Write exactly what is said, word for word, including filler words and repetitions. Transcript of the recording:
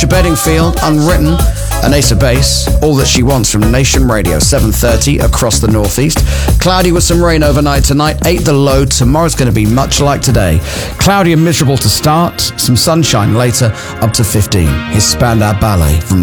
Bedingfield, Unwritten, and Ace of Base, All That She Wants from Nation Radio, seven thirty across the northeast. Cloudy with some rain overnight tonight, eight the low. Tomorrow's going to be much like today. Cloudy and miserable to start, some sunshine later, up to fifteen. Here's Spandau Ballet from